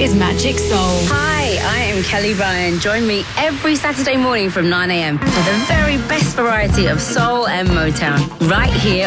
is Magic Soul. Hi, I am Kelly Ryan. Join me every Saturday morning from 9 a.m. for the very best variety of soul and Motown, right here